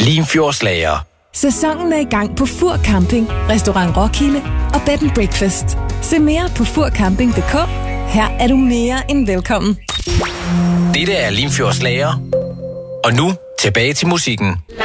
Limfjordslager. Sæsonen er i gang på Fur Camping, Restaurant Roskilde og Bed and Breakfast. Se mere på furcamping.dk. Her er du mere end velkommen. Dette er Limfjordslager. Og nu tilbage til musikken.